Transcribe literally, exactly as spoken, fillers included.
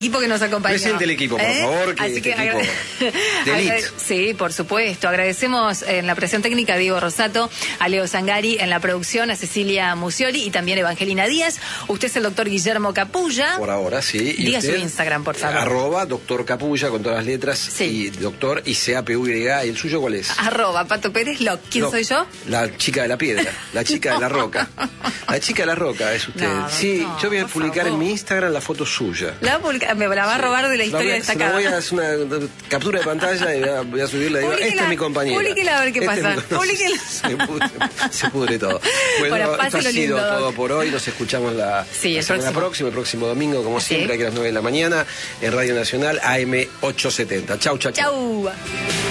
Equipo que nos acompañó. Presente el equipo, por ¿Eh? favor, que Así este que equipo de elite. Sí, por supuesto. Agradecemos en la presión técnica a Diego Rosato, a Leo Zangari en la producción, a Cecilia Musioli y también a Evangelina Díaz. Usted es el doctor Guillermo Capulla. Por ahora, sí. Diga usted, su Instagram, por favor. Arroba doctor Capulla con todas las letras. Sí. Y doctor y C A P U Y. ¿Y el suyo cuál es? Arroba Pato Pérez Loc. ¿Quién Loc. soy yo? La chica de la piedra. La chica de la roca. La chica de la roca es usted. No, sí, no, yo voy a por publicar favor. en mi Instagram la foto suya. La va a publicar- me la va a robar de la historia voy a, destacada. Se la voy a hacer una captura de pantalla y voy a, voy a subirla y digo, Publíquela, esta es mi compañera. publíquela a ver qué Este pasa. es mi- Publíquela. Se pudre, se pudre todo. Bueno, Bueno, esto ha páselo sido lindo, todo Doc. por hoy. Nos escuchamos la, Sí, la el semana próximo. próxima, el próximo domingo, como Sí. siempre, aquí a las nueve de la mañana, en Radio Nacional, A M ochocientos setenta. Chau, chau, chau. Chau.